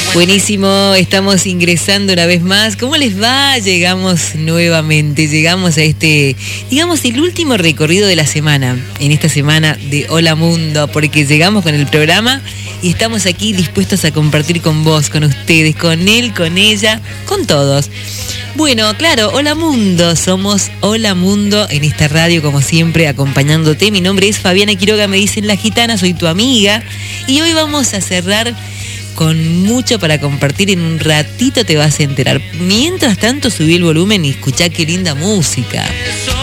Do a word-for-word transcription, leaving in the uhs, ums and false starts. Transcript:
Buenísimo, estamos ingresando una vez más. ¿Cómo les va? Llegamos nuevamente, llegamos a este, digamos, el último recorrido de la semana, en esta semana de Hola Mundo, porque llegamos con el programa y estamos aquí dispuestos a compartir con vos, con ustedes, con él, con ella, con todos. Bueno, claro, Hola Mundo, somos Hola Mundo en esta radio, como siempre, acompañándote. Mi nombre es Fabiana Quiroga, me dicen La Gitana, soy tu amiga, y hoy vamos a cerrar con mucho para compartir. En un ratito te vas a enterar. Mientras tanto, subí el volumen y escuchá qué linda música.